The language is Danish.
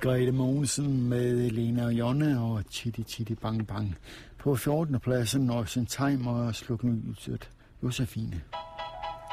Grete Mogensen med Lena og Jonna og Chitty Chitty Bang Bang. På 14. pladsen Ocean Time og Sluk nu lyset Josefine.